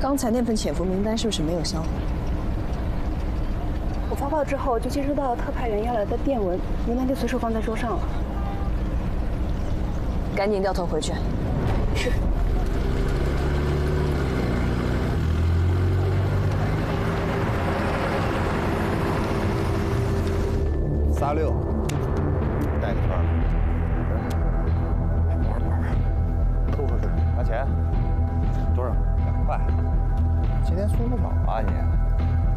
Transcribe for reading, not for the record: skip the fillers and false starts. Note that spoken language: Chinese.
刚才那份潜伏名单是不是没有销毁？ 我发报之后就接收到特派员要来的电文，名单就随手放在桌上了。 赶紧掉头回去。 是。 36，带个圈儿。抽出去，拿钱。多少？2块。今天速度好啊你。